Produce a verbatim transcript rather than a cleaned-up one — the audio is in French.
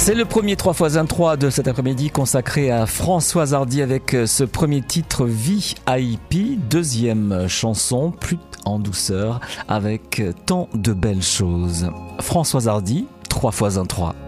C'est le premier trois fois un trois de cet après-midi consacré à Françoise Hardy avec ce premier titre V I P, deuxième chanson plus en douceur avec tant de belles choses. Françoise Hardy, trois fois un trois.